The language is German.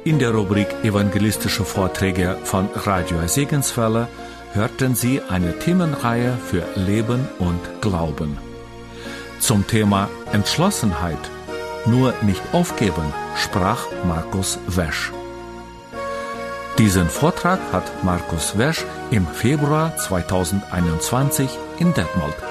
In der Rubrik Evangelistische Vorträge von Radio Segenswelle hörten Sie eine Themenreihe für Leben und Glauben. Zum Thema Entschlossenheit, nur nicht aufgeben, sprach Markus Wesch. Diesen Vortrag hat Markus Wesch im Februar 2021 in Detmold